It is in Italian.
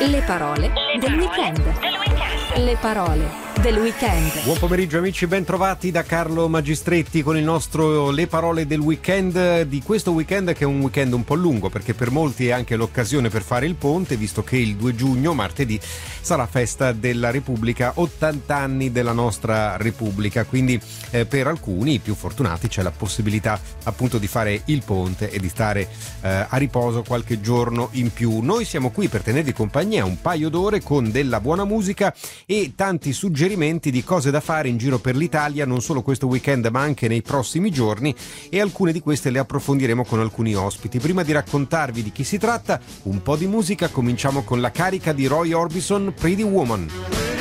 Le parole del weekend. Le parole del weekend. Buon pomeriggio amici, ben trovati da Carlo Magistretti con il nostro Le parole del weekend di questo weekend, che è un weekend un po' lungo perché per molti è anche l'occasione per fare il ponte, visto che il 2 giugno, martedì, sarà festa della Repubblica, 80 anni della nostra Repubblica, quindi per alcuni, i più fortunati, c'è la possibilità appunto di fare il ponte e di stare a riposo qualche giorno in più. Noi siamo qui per tenervi compagnia un paio d'ore con della buona musica e tanti suggerimenti di cose da fare in giro per l'Italia, non solo questo weekend ma anche nei prossimi giorni, e alcune di queste le approfondiremo con alcuni ospiti. Prima di raccontarvi di chi si tratta, un po' di musica. Cominciamo con la carica di Roy Orbison, Pretty Woman.